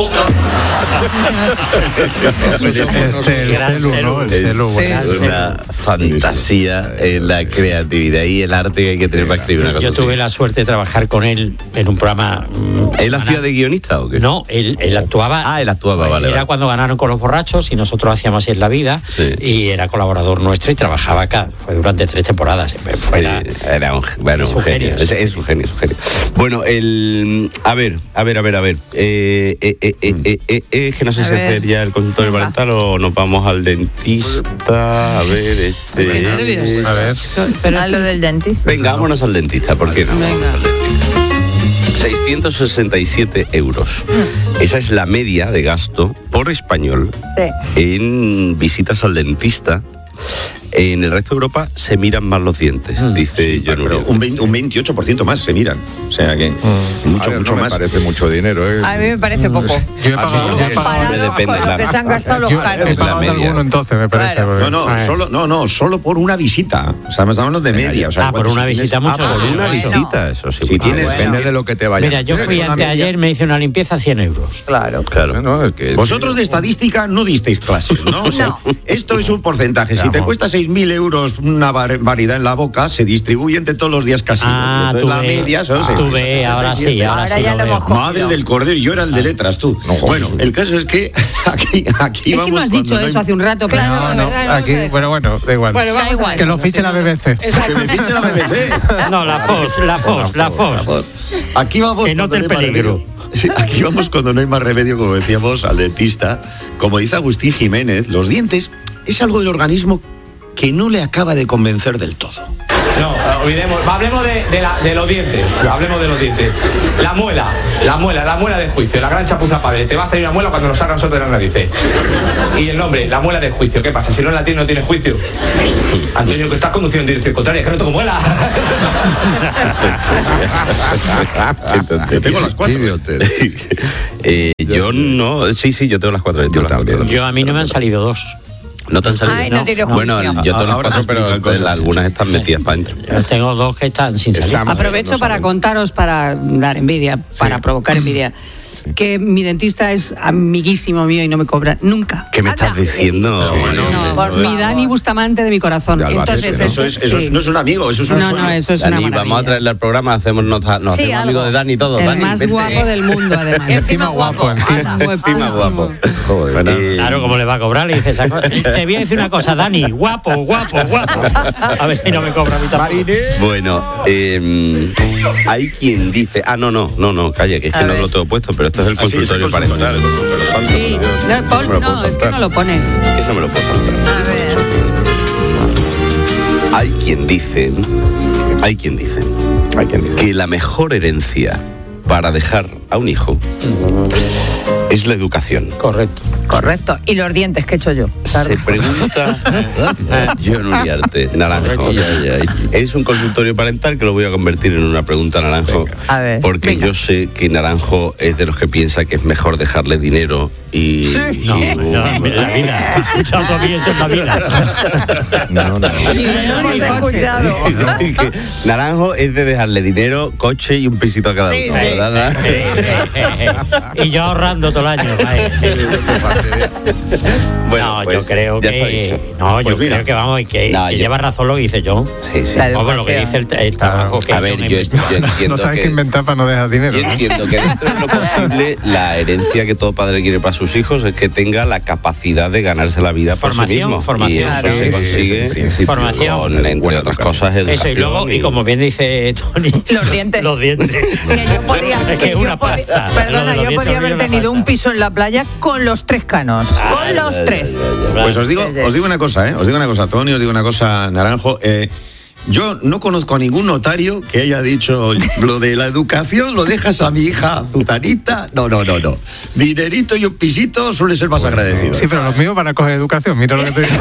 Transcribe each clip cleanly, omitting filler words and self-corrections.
Es una fantasía la creatividad y el arte que hay que tener para escribir una cosa. Yo tuve la suerte de trabajar con él en un programa. ¿Él hacía de guionista o qué? No, él actuaba. Ah, él actuaba, vale. Era cuando ganaron con los borrachos y nosotros hacíamos En la Vida, y era colaborador nuestro y trabajaba acá. Fue durante 3 temporadas. Era un genio. Es un genio. Bueno, a ver. Es que no sé si hacer ya el consultorio parental o nos vamos al dentista. A ver, A ver. Pero lo del dentista. Venga, vámonos al dentista, ¿por qué no? Venga. 667 euros. Esa es la media de gasto por español en visitas al dentista. En el resto de Europa se miran más los dientes, dice John Uriel. Un 28% más se miran. O sea que mucho más. Me parece mucho dinero, ¿eh? A mí me parece poco. Yo he pagado con lo que se han gastado los caros. He pagado alguno entonces, me parece. Claro. Solo por una visita. O sea, estamos hablando de media. O sea, por una visita mucho. Por una visita, eso sí. Si tienes, depende de lo que te vaya. Mira, yo fui anteayer, me hice una limpieza 100 euros. Claro. No, es que vosotros de estadística no disteis clases, ¿no? O sea, esto es un porcentaje. Si te cuesta 6.000 euros una variedad en la boca, se distribuye entre todos los días casi. Entonces, la media son tú ves, ahora sí ya lo hemos cogido. Madre del cordero, yo era el de letras, tú. Bueno, el caso es que aquí vamos. Es que no has dicho eso hace un rato, pero aquí, bueno, da igual. Bueno, da igual. Que lo fiche la BBC. Que me fiche la BBC. No, la FOS. Aquí vamos. Que note el peligro. Sí, aquí vamos cuando no hay más remedio, como decíamos, al dentista. Como dice Agustín Jiménez, los dientes es algo del organismo que no le acaba de convencer del todo. No, hablemos de los dientes. Hablemos de los dientes. La muela de juicio, la gran chapuza padre. Te va a salir una muela cuando nos salgan nosotros de las narices. Y el nombre, la muela de juicio. ¿Qué pasa? Si no la tienes, no tienes juicio. Antonio, que estás conduciendo en dirección contraria, es que no tengo muela. Yo tengo las 4. Yo no. Sí, yo tengo las 4. Yo a mí no me han salido 2. ¿No te han salido? Ay, no tiene juicio. Bueno, yo tengo las 4, pero algunas están metidas para adentro. Yo tengo 2 que están sin salir. Aprovecho para contaros, para dar envidia, para provocar envidia, que mi dentista es amiguísimo mío y no me cobra nunca. ¿Qué me estás diciendo? Mi Dani Bustamante de mi corazón. Entonces, eso no es un amigo, eso es un sueño. eso es una Dani, maravilla. vamos a traerle al programa, nos hacemos amigos de Dani todos. El Dani, más vente. guapo del mundo, además. Encima guapo. Encima guapo. Joder. Claro, ¿cómo le va a cobrar? Le dices, te voy a decir una cosa, Dani, guapo. A ver si no me cobra a mí tampoco. Bueno, hay quien dice... no, calla, que es que no lo tengo puesto, pero esto es el consultorio parental. Sí, no, es que no lo pone. Eso no me lo puedo saltar. A ver. Hay quien dice que la mejor herencia para dejar a un hijo es la educación. Correcto. ¿Y los dientes qué he hecho yo? Se pregunta John Uriarte, Naranjo. Es un consultorio parental que lo voy a convertir en una pregunta, Naranjo. A ver, porque yo sé que Naranjo es de los que piensa que es mejor dejarle dinero y... Sí. No, la vida. ¿Has escuchado todavía eso en la vida? No lo he escuchado. Naranjo es de dejarle dinero, coche y un pisito a cada uno, ¿verdad? Y yo ahorrando todo el año. Bueno, yo creo que... creo que vamos, que lleva razón lo que dice yo. Sí. Como lo que dice el trabajo que... A ver, yo entiendo no sabes qué inventar para no dejar dinero. Yo entiendo que dentro de lo posible la herencia que todo padre quiere para sus hijos es que tenga la capacidad de ganarse la vida por sí mismo. Formación. Y eso se consigue formación. entre otras cosas, educación. Eso, y luego, y como bien dice Tony... Los dientes. Que yo podía... Es que es una pasta. Perdona, yo podía haber tenido un piso en la playa con los 3 canos. Con los 3. Pues os digo una cosa, Tony, os digo una cosa, Naranjo. Yo no conozco a ningún notario que haya dicho lo de la educación lo dejas a mi hija Zutanita. No. Dinerito y un pisito suele ser más agradecido. Sí, pero los míos van a coger educación, mira lo que te digo.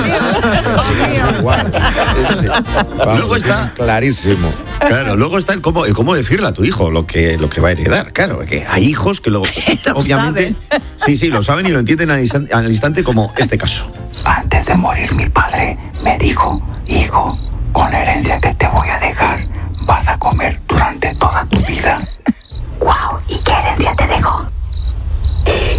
Luego está clarísimo. Claro, luego está el cómo decirle a tu hijo lo que va a heredar. Claro, que hay hijos que obviamente sí, lo saben y lo entienden al instante, como este caso. Antes de morir mi padre me dijo: hijo, con la herencia que te voy a dejar vas a comer durante toda tu vida. Wow, ¿y qué herencia te dejó?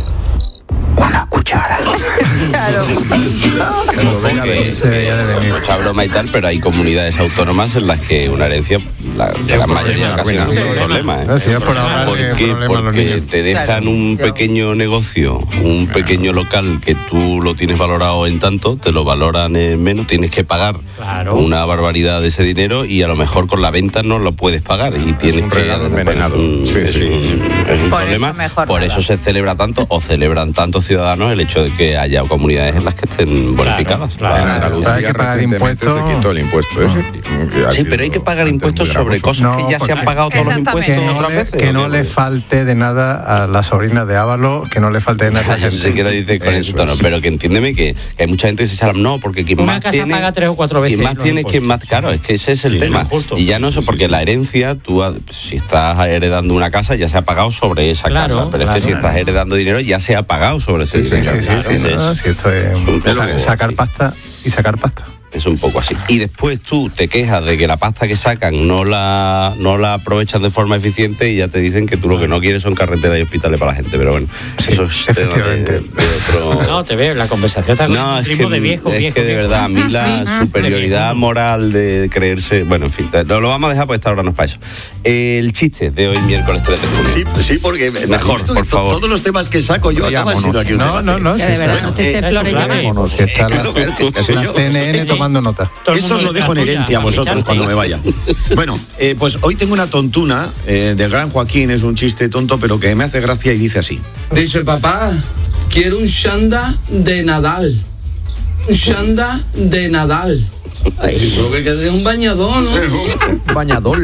Mucha broma y tal, pero hay comunidades autónomas en las que una herencia, la mayoría de ocasiones, es un problema. ¿Por qué? Porque te dejan un pequeño negocio, un pequeño local que tú lo tienes valorado en tanto, te lo valoran en menos, tienes que pagar una barbaridad de ese dinero y a lo mejor con la venta no lo puedes pagar y tienes que... Es un problema. Por eso se celebra tanto o celebran tantos ciudadanos el hecho de que haya comunidades en las que estén bonificadas. Hay que pagar impuestos. Se quitó el impuesto. Sí, pero hay que pagar impuestos sobre cosas que ya se han pagado todos los impuestos otras veces. Que no le falte de nada a la sobrina de Ávalo, que no le falte de nada a yo sé que lo dices con ese tono, pero que entiéndeme que hay mucha gente que se echa no, porque quien una más casa tiene, paga 3 o 4 veces. Quien más tiene, quien más caro, es que ese es el tema. Y ya no eso, porque la herencia, tú si estás heredando una casa, ya se ha pagado sobre esa casa, pero es que si estás heredando dinero, ya se ha pagado sobre ese dinero. Sí, esto es sacar pasta y sacar pasta. Es un poco así. Y después tú te quejas de que la pasta que sacan no la aprovechas de forma eficiente y ya te dicen que tú lo que no quieres son carreteras y hospitales para la gente. Pero bueno, eso es de otro... No, te veo, la conversación está con un ritmo de viejo. Es que de verdad, a mí la superioridad moral de creerse... Bueno, en fin, lo vamos a dejar porque esta hora no es para eso. El chiste de hoy, miércoles 3 de junio. Sí, porque mejor, por favor. Todos los temas que saco yo acaban siendo aquí un debate. No, de verdad, no te eches flores Vámonos, que está la TNN tomando nota. Esto os lo dejo en herencia a vosotros cuando me vaya. Bueno, pues hoy tengo una tontuna del gran Joaquín, es un chiste tonto, pero que me hace gracia y dice así. Dice, papá, quiero un Shanda de Nadal. Un Shanda de Nadal. Ay, creo que quede un bañador, ¿no? Bañador.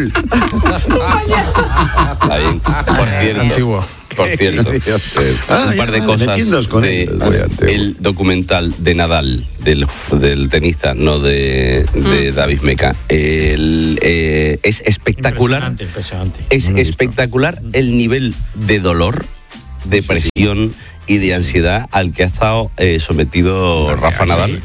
Está bien. Por cierto, un par de cosas el documental de Nadal, del tenista, no de David Meca. Es espectacular. Impresionante. Es espectacular el nivel de dolor, de presión y de ansiedad al que ha estado sometido Rafa Nadal.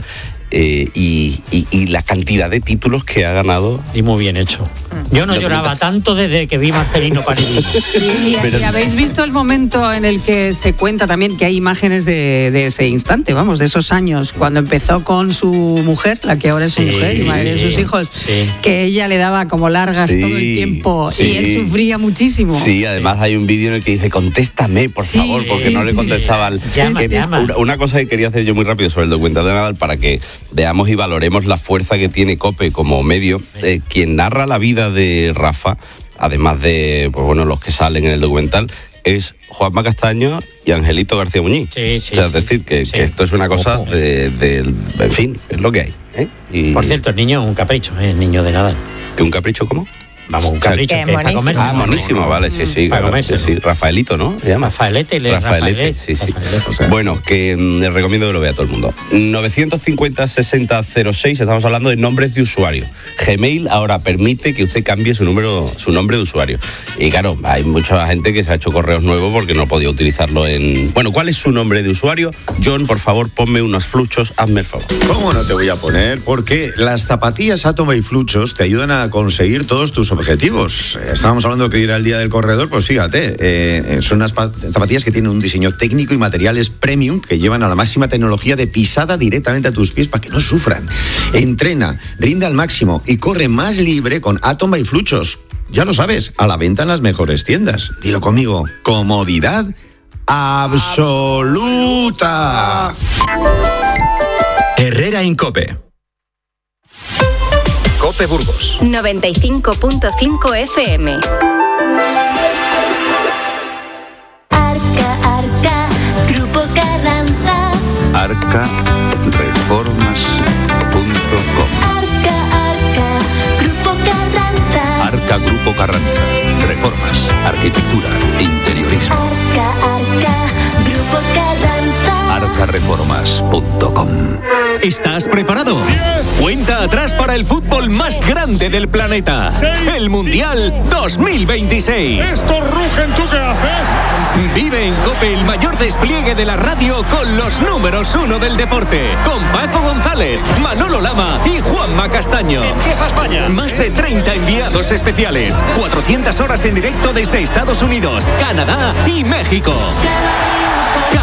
Y la cantidad de títulos que ha ganado. Y muy bien hecho. Yo no lloraba tanto desde que vi Marcelino Parini. ¿Y habéis visto el momento en el que se cuenta también que hay imágenes de ese instante, vamos, de esos años, cuando empezó con su mujer, la que ahora es su mujer y madre de sus hijos, que ella le daba como largas todo el tiempo y él sufría muchísimo? Sí, además hay un vídeo en el que dice, contéstame, por favor, porque no le contestaban. Una cosa que quería hacer yo muy rápido sobre el documental de Nadal para que veamos y valoremos la fuerza que tiene COPE como medio. Quien narra la vida de Rafa, además de los que salen en el documental, es Juanma Castaño y Angelito García Muñiz. Es decir, que esto es una cosa en fin, es lo que hay. Por cierto, el niño es un capricho, el niño de Nadal. ¿Que un capricho cómo? Vamos, un capricho, que es para comerse. Monísimo, vale, sí. Rafaelito, ¿no? ¿Se llama? Rafaelete, sí. Bueno, que les recomiendo que lo vea todo el mundo. 950-6006, estamos hablando de nombres de usuario. Gmail ahora permite que usted cambie su nombre de usuario. Y claro, hay mucha gente que se ha hecho correos nuevos porque no podía utilizarlo en... Bueno, ¿cuál es su nombre de usuario? John, por favor, ponme unos fluchos, hazme el favor. ¿Cómo no te voy a poner? Porque las zapatillas Atoma y Fluchos te ayudan a conseguir todos tus objetivos. Estábamos hablando que era el día del corredor, pues fíjate, son unas zapatillas que tienen un diseño técnico y materiales premium que llevan a la máxima tecnología de pisada directamente a tus pies para que no sufran. Entrena, rinde al máximo y corre más libre con Atoma y Fluchos. Ya lo sabes, a la venta en las mejores tiendas. Dilo conmigo, comodidad absoluta. Herrera Incope. Cope Burgos 95.5 FM. Arca, Grupo Carranza. Arcareformas.com. Arca, Grupo Carranza. Arca Grupo Carranza. Reformas, arquitectura, interiorismo. Arca, Grupo Carranza. Arcareformas.com. ¿Estás preparado? 10. Cuenta atrás para el fútbol más grande del planeta. 6. El Mundial 2026. Estos rugen, ¿tú qué haces? Vive en COPE el mayor despliegue de la radio con los números 1 del deporte. Con Paco González, Manolo Lama y Juanma Castaño. Empieza España. Más de 30 enviados especiales. 400 horas en directo desde Estados Unidos, Canadá y México. Cada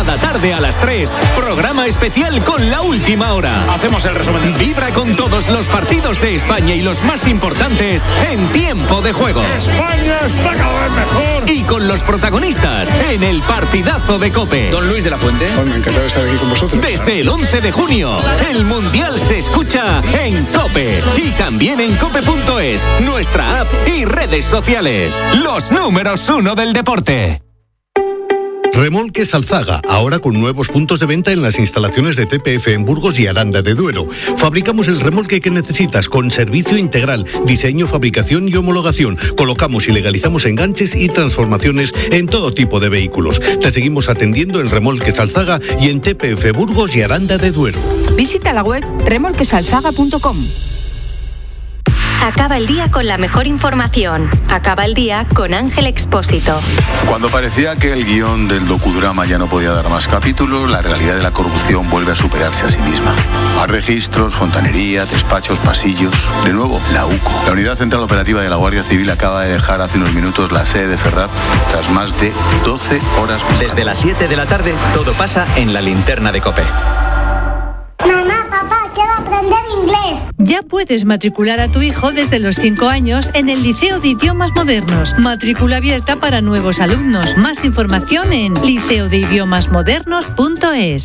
Cada tarde a las 3, programa especial con La Última Hora. Hacemos el resumen. Vibra con todos los partidos de España y los más importantes en tiempo de juego. España está cada vez mejor. Y con los protagonistas en el partidazo de COPE. Don Luis de la Fuente. Bueno, encantado de estar aquí con vosotros. Desde el 11 de junio, el Mundial se escucha en COPE y también en cope.es, nuestra app y redes sociales. Los números 1 del deporte. Remolques Alzaga, ahora con nuevos puntos de venta en las instalaciones de TPF en Burgos y Aranda de Duero. Fabricamos el remolque que necesitas con servicio integral, diseño, fabricación y homologación. Colocamos y legalizamos enganches y transformaciones en todo tipo de vehículos. Te seguimos atendiendo en Remolques Alzaga y en TPF Burgos y Aranda de Duero. Visita la web remolquesalzaga.com. Acaba el día con la mejor información. Acaba el día con Ángel Expósito. Cuando parecía que el guión del docudrama ya no podía dar más capítulos, la realidad de la corrupción vuelve a superarse a sí misma. Más registros, fontanería, despachos, pasillos. De nuevo, la UCO. La Unidad Central Operativa de la Guardia Civil acaba de dejar hace unos minutos la sede de Ferraz tras más de 12 horas. Desde las 7 de la tarde, todo pasa en la linterna de COPE. Mamá, papá, quiero aprender inglés. Ya puedes matricular a tu hijo desde los 5 años en el Liceo de Idiomas Modernos. Matrícula abierta para nuevos alumnos. Más información en liceodeidiomasmodernos.es.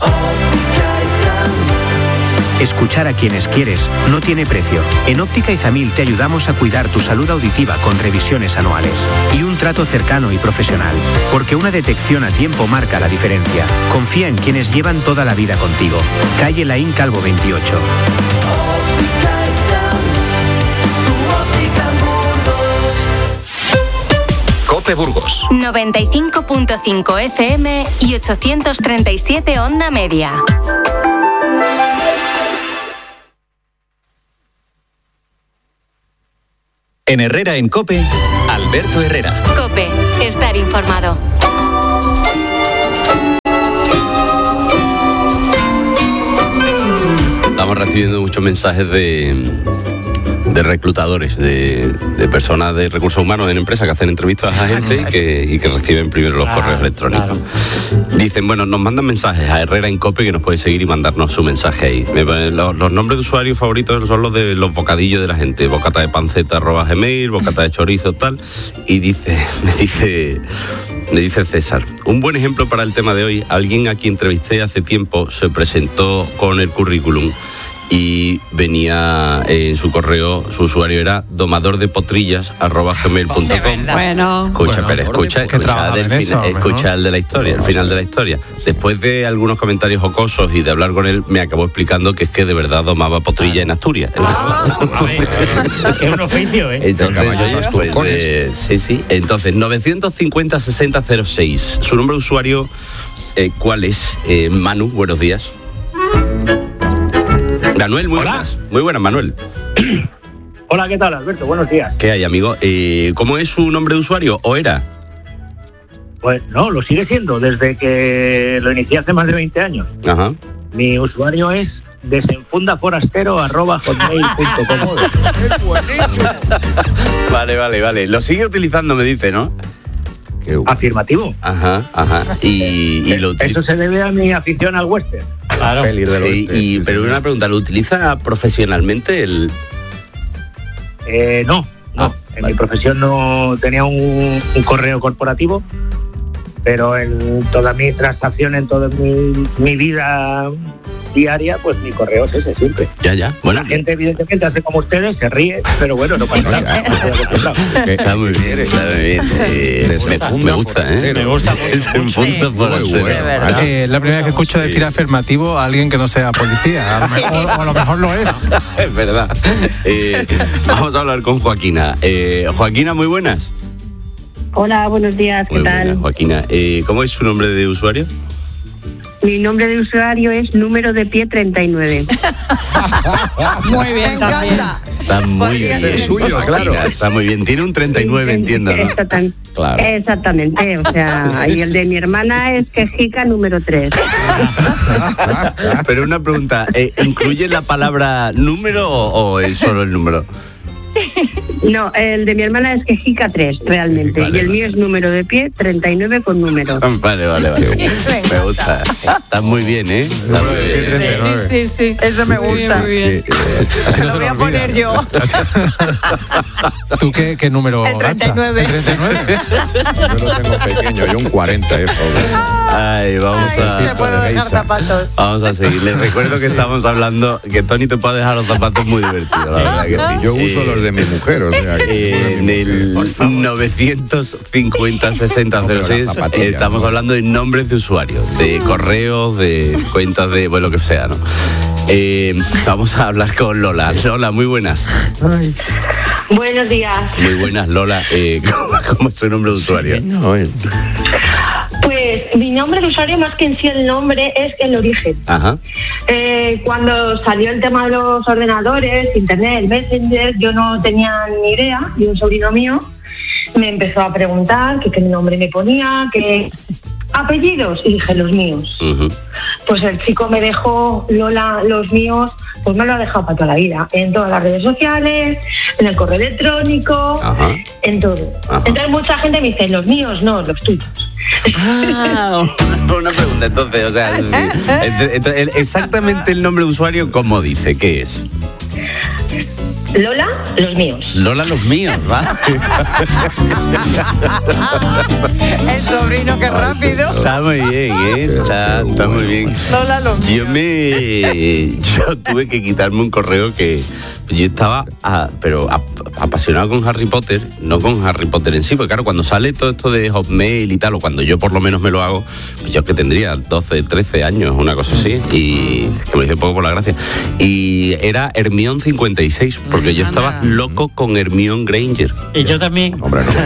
Escuchar a quienes quieres no tiene precio. En Óptica Izamil te ayudamos a cuidar tu salud auditiva con revisiones anuales y un trato cercano y profesional, porque una detección a tiempo marca la diferencia. Confía en quienes llevan toda la vida contigo. Calle Laín Calvo 28. COPE Burgos 95.5 FM y 837 onda media. En Herrera en COPE, Alberto Herrera. COPE, estar informado. Estamos recibiendo muchos mensajes de reclutadores, de personas de recursos humanos en empresas que hacen entrevistas a gente y que reciben primero los correos electrónicos. Claro. Dicen, bueno, nos mandan mensajes a Herrera en COPE, que nos puede seguir y mandarnos su mensaje ahí. Los nombres de usuarios favoritos son los de los bocadillos de la gente, bocata de panceta @gmail, bocata de chorizo, tal. Y me dice César, un buen ejemplo para el tema de hoy, alguien a quien entrevisté hace tiempo se presentó con el currículum y venía en su correo, su usuario era domadordepotrillas@gmail.com. Bueno. Escucha el de la historia, el final de la historia. Después de algunos comentarios jocosos y de hablar con él, me acabó explicando que es que de verdad domaba potrillas en Asturias. Es un oficio, ¿eh? Entonces, sí. Entonces, 950-6006. Su nombre de usuario, ¿cuál es? Manu, buenos días. Manuel, muy buenas. Muy buenas, Manuel. Hola, ¿qué tal, Alberto? Buenos días. ¿Qué hay, amigo? ¿Cómo es su nombre de usuario o era? Pues no, lo sigue siendo desde que lo inicié hace más de 20 años. Ajá. Mi usuario es desenfundaforastero@hotmail.com. Vale. Lo sigue utilizando, me dice, ¿no? Afirmativo. Ajá. Y lo Eso se debe a mi afición al western. Claro. Pero una pregunta, ¿lo utiliza profesionalmente el...? No. En mi profesión no tenía un correo corporativo, pero en toda mi transacción, en toda mi vida diaria, pues mi correo es ese siempre. Ya. Bueno, la gente evidentemente hace como ustedes, se ríe, pero bueno, no pasa nada. Está muy bien. Me gusta, ¿eh? Me gusta mucho. Es la primera vez que escucho decir afirmativo a alguien que no sea policía. A lo mejor lo es. Es verdad. Vamos a hablar con Joaquina. Joaquina, muy buenas. Hola, buenos días, ¿qué tal? Buenas, Joaquina. ¿Cómo es su nombre de usuario? Mi nombre de usuario es número de pie 39. Muy bien, también. Está muy bien. Es suyo, claro. Está muy bien. Tiene un 39, entiendo, ¿no? Claro. Exactamente. O sea, y el de mi hermana es quejica número 3. Pero una pregunta, ¿incluye la palabra número o es solo el número? No, el de mi hermana es quejica 3, realmente. Vale, y el mío es número de pie 39 con número. Vale. Me gusta. Está muy bien, ¿eh? Está muy bien. Sí. Eso me gusta. Muy bien. Así Lo voy a poner yo. ¿Tú qué número? El 39. ¿El 39? Yo lo tengo pequeño, yo un 40, Ay, Te puedo dejar zapatos. Vamos a seguir. Les recuerdo que estamos hablando que Tony te puede dejar los zapatos muy divertidos, la verdad que sí. Yo uso los de mi mujer, o sea, en el 950-60-06 estamos hablando de nombres de usuarios, de correos, de cuentas de, bueno, lo que sea, ¿no? Vamos a hablar con Lola. Lola, muy buenas. Buenos días. Muy buenas, Lola. ¿Cómo es tu nombre de usuario? Pues mi nombre de usuario, más que en sí el nombre, es el origen. Ajá. Cuando salió el tema de los ordenadores, internet, el Messenger, yo no tenía ni idea, y un sobrino mío me empezó a preguntar qué nombre me ponía, qué apellidos, y dije los míos. Uh-huh. Pues el chico me dejó Lola, los míos, pues me lo ha dejado para toda la vida, en todas las redes sociales, en el correo electrónico, ajá, en todo. Ajá. Entonces mucha gente me dice, los míos no, los tuyos. Una pregunta, entonces, o sea, exactamente el nombre de usuario, ¿cómo dice? ¿Qué es? Lola, los míos. Lola, los míos, ¿va? El sobrino, qué rápido. Está muy bien, ¿eh? Está muy bien. Lola, los míos. Yo tuve que quitarme un correo que yo estaba, apasionado con Harry Potter, no con Harry Potter en sí, porque claro, cuando sale todo esto de Hotmail y tal, o cuando yo por lo menos me lo hago, pues yo que tendría 12, 13 años, una cosa así, y que me dice poco por la gracia, y era Hermione 56, porque yo estaba loco con Hermione Granger. Y yo también. Hombre, no.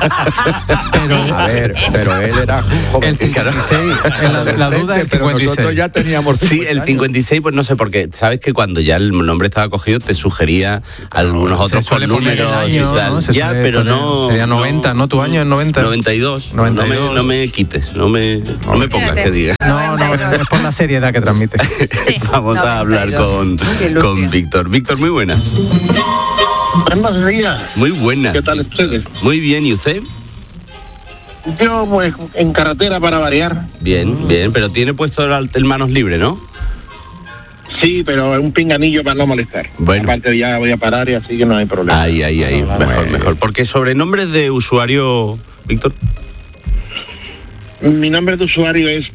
A ver, pero él era joven. El 56, la duda es el 56. Pero nosotros ya teníamos 50 Sí, el 56, pues no sé, porque sabes que cuando ya el nombre estaba cogido te sugería algunos otros con números año, y tal. ¿no? Ya, pero no. Sería 90, ¿no? ¿Tu año es 90? 92. 92. No me quites, no me pongas que diga. No, es por la seriedad que transmite. Vamos a hablar con Víctor. Víctor, muy buenas. Buenos días. Muy buenas. ¿Qué tal ustedes? Muy bien, ¿y usted? Yo, pues, en carretera para variar. Bien, pero tiene puesto el manos libre, ¿no? Sí, pero es un pinganillo para no molestar. Bueno. Aparte ya voy a parar y así que no hay problema. Ahí. Mejor. Porque sobrenombres de usuario, Víctor. Mi nombre de usuario es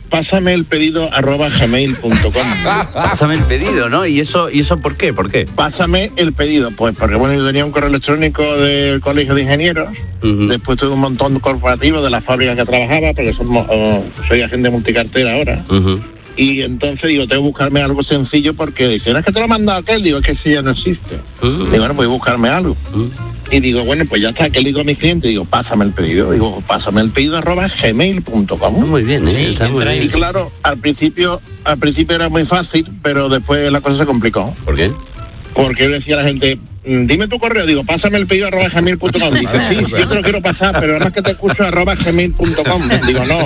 pásameelpedido@gmail.com. Pásame el pedido, ¿no? ¿Y eso por qué? ¿Por qué? Pásame el pedido, pues porque bueno, yo tenía un correo electrónico del Colegio de Ingenieros, después tuve un montón de corporativos de las fábricas que trabajaba, porque soy agente multicartera ahora. Y entonces digo, tengo que buscarme algo sencillo porque dicen, es que te lo he mandado aquel, digo, es que sí ya no existe. Digo, bueno, voy a buscarme algo. Y digo, bueno, pues ya está, que le digo a mi cliente, digo, pásame el pedido. Digo, pásame el pedido @gmail.com. Muy bien, está muy bien. Y claro, al principio era muy fácil, pero después la cosa se complicó. ¿Por qué? Porque yo decía a la gente, dime tu correo, digo, pásame el pedido @gmail.com. Dice, sí, yo te lo quiero pasar, pero además que te escucho @gmail.com. Digo, no,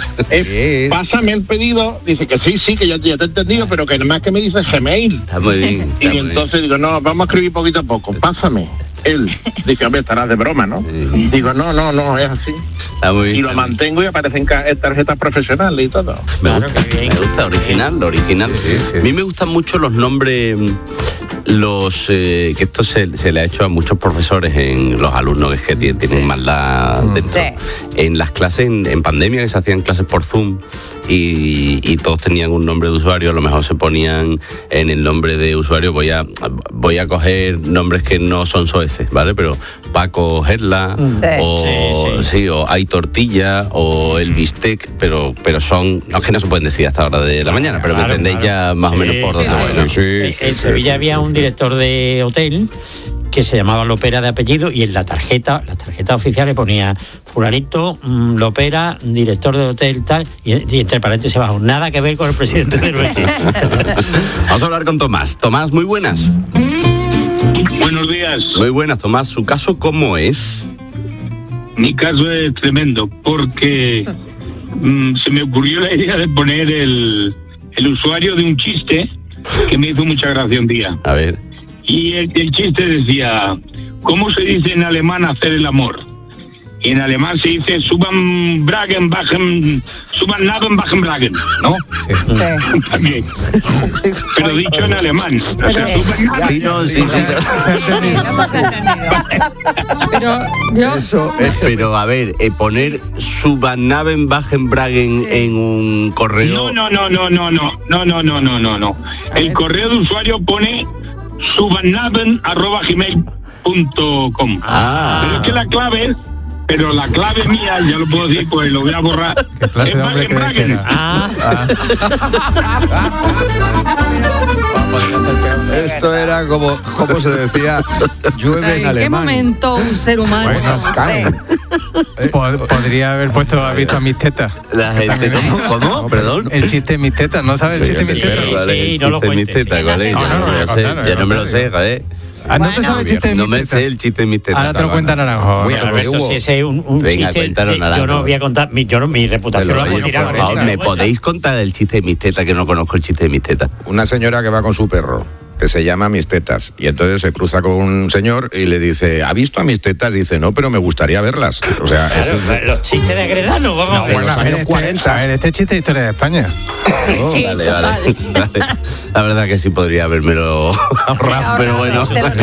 pásame el pedido. Dice que sí, que ya te he entendido, pero que además que me dice Gmail. Está muy bien. Y entonces digo, no, vamos a escribir poquito a poco, pásame. Él dice, hombre, estarás de broma, ¿no? Digo, no, es así. Está muy bien. Y lo mantengo y aparecen tarjetas profesionales y todo. Me gusta, original. Sí. A mí me gustan mucho los nombres, que esto se le ha hecho a muchos profesores, en los alumnos que tienen maldad dentro. En las clases, en pandemia, que se hacían clases por Zoom y todos tenían un nombre de usuario, a lo mejor se ponían en el nombre de usuario, voy a coger nombres que no son soeces, ¿vale? Pero Paco Gerla, o hay tortilla, o el bistec, pero son, no es que no se pueden decir hasta ahora de la mañana, pero me entendéis ya más o menos por dónde voy, ¿no? En Sevilla había un director de hotel que se llamaba Lopera de apellido, y en la tarjeta oficial le ponía fulanito, Lopera, director de hotel, tal, y entre paréntesis abajo, nada que ver con el presidente del hotel. Vamos a hablar con Tomás. Tomás, muy buenas. Buenos días. Muy buenas, Tomás. ¿Su caso cómo es? Mi caso es tremendo, porque se me ocurrió la idea de poner el usuario de un chiste que me hizo mucha gracia un día. A ver. Y el chiste decía, ¿cómo se dice en alemán hacer el amor? Y en alemán se dice suban bragen, bajen, suban naben, bajen bragen, ¿no? Sí. Pero dicho en alemán. O sea, sí, no, sí. Pero a ver, poner suban bajen bragen en un correo. No. El correo de usuario pone subannaben@gmail.com. Pero es que la clave mía, ya lo puedo decir, pues lo voy a borrar. ¿Qué clase de hombre crees que era? Esto era como se decía, llueve en ¿En alemán. qué momento un ser humano? Podría haber puesto, ¿has visto a mis tetas? La gente, ¿cómo? Perdón. El chiste de mis tetas, ¿no sabes el chiste de mis tetas? Sí, no lo cuentes. Ya no me lo sé, joder. ¿No te sabes el chiste de mis tetas? No me sé el chiste de mis tetas. Ahora te lo cuenta Naranjo. Alberto, si ese es un Venga, chiste, cuéntalo, Naranjo. yo no voy a contar, mi reputación la voy a tirar. Por favor, ¿me podéis contar el chiste de mis tetas, que no conozco el chiste de mis tetas? Una señora que va con su perro, que se llama Mis Tetas, y entonces se cruza con un señor y le dice, ¿ha visto a mis tetas? Dice, no, pero me gustaría verlas. O sea, claro, los chistes de Agredano, vamos a ver. Los años 40. A ver, este chiste de historia de España. Sí, vale. La verdad que sí podría habérmelo ahorrado, pero bueno.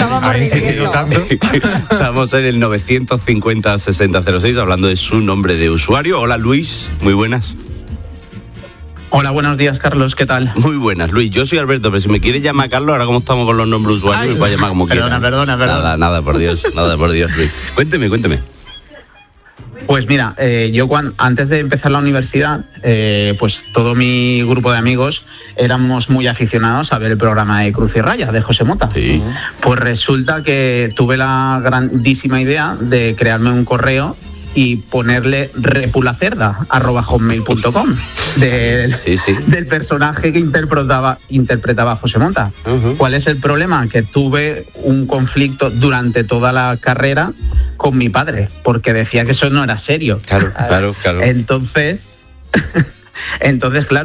Estamos en el 950-6006 hablando de su nombre de usuario. Hola, Luis, muy buenas. Hola, buenos días, Carlos, ¿qué tal? Muy buenas, Luis. Yo soy Alberto, pero si me quieres llamar Carlos, ahora como estamos con los nombres usuarios, me puedes llamar como quieras. Perdona. Nada, por Dios, Luis. Cuénteme. Pues mira, yo antes de empezar la universidad, pues todo mi grupo de amigos éramos muy aficionados a ver el programa de Cruz y Raya, de José Mota. Sí. Pues resulta que tuve la grandísima idea de crearme un correo y ponerle repulacerda@hotmail.com del personaje que interpretaba José Mota. ¿Cuál es el problema? Que tuve un conflicto durante toda la carrera con mi padre, porque decía que eso no era serio. Claro. Entonces, claro,